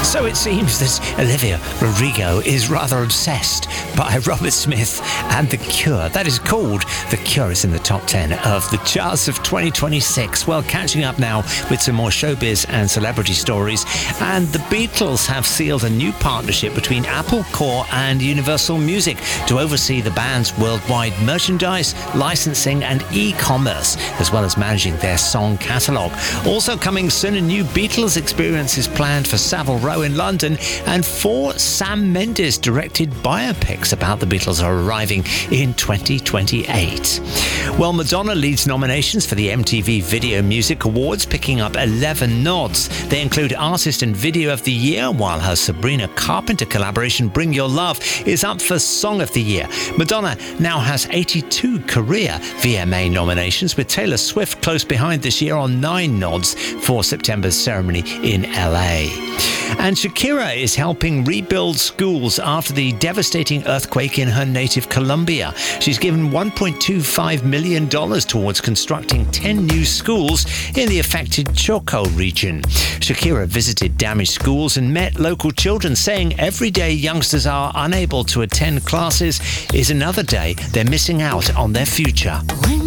So it seems that Olivia Rodrigo is rather obsessed by Robert Smith and The Cure. That is called The Cure is in the top 10 of the charts of 2026. Well, catching up now with some more showbiz and celebrity stories. And the Beatles have sealed a new partnership between Apple Corps and Universal Music to oversee the band's worldwide merchandise, licensing and e-commerce, as well as managing their song catalogue. Also coming soon, a new Beatles experience is planned for Savile Row in London, and 4 Sam Mendes directed biopics about the Beatles are arriving in 2028. Well, Madonna leads nominations for the MTV Video Music Awards, picking up 11 nods. They include Artist and Video of the Year, while her Sabrina Carpenter collaboration Bring Your Love is up for Song of the Year. Madonna now has 82 career VMA nominations, with Taylor Swift close behind this year on 9 nods for September's ceremony in LA. And Shakira is helping rebuild schools after the devastating earthquake in her native Colombia. She's given $1.25 million towards constructing 10 new schools in the affected Choco region. Shakira visited damaged schools and met local children, saying every day youngsters are unable to attend classes is another day they're missing out on their future. When